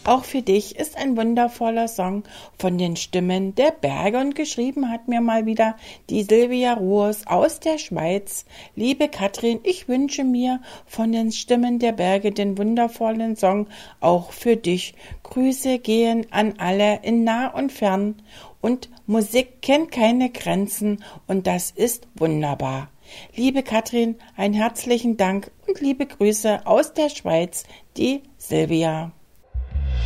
Auch für dich ist ein wundervoller Song von den Stimmen der Berge und geschrieben hat mir mal wieder die Silvia Ruos aus der Schweiz. Liebe Katrin, ich wünsche mir von den Stimmen der Berge den wundervollen Song auch für dich. Grüße gehen an alle in nah und fern und Musik kennt keine Grenzen und das ist wunderbar. Liebe Katrin, einen herzlichen Dank und liebe Grüße aus der Schweiz, die Silvia.